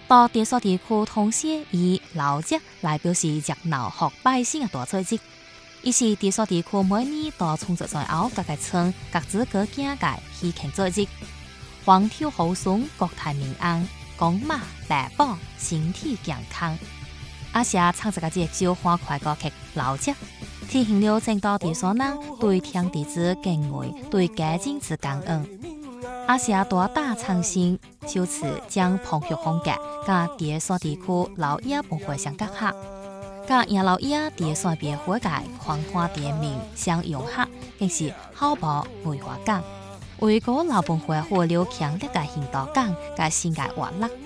到地所地区同时以老节来表示热闹和百姓嘅大节日。伊是地所地区每年到春节前后各个村各自各境嘅喜庆节日，风调雨顺，国泰民安，公马百宝，身体健康。也是唱这个节奏欢快歌曲老节，体现了整个地所人对天地之敬畏，对家境之感恩。也是大打唱新，就此将풍俗风格甲地所地区老野文化相结合，甲野老野地所别火界狂欢店面相融合，更是好无文化感，为个老文化活流强烈嘅现代感甲新嘅活力。